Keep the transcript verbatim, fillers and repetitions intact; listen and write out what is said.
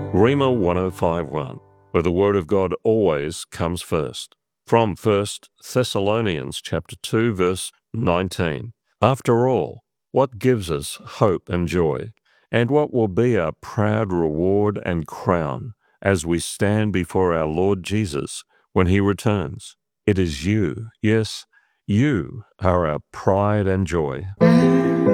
Rhema one oh five one, where the Word of God always comes first. From First Thessalonians chapter two, verse nineteen. After all, what gives us hope and joy, and what will be our proud reward and crown as we stand before our Lord Jesus when He returns? It is you, yes, you are our pride and joy.